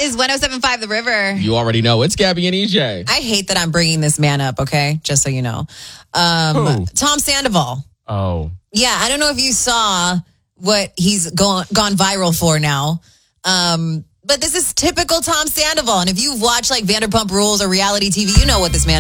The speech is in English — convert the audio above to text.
is 107.5 The River. You already know. It's Gabby and EJ. I hate that I'm bringing this man up, okay? Just so you know. Who? Tom Sandoval. Oh. Yeah, I don't know if you saw what he's gone viral for now. But this is typical Tom Sandoval. And if you've watched like Vanderpump Rules or reality TV, you know what this man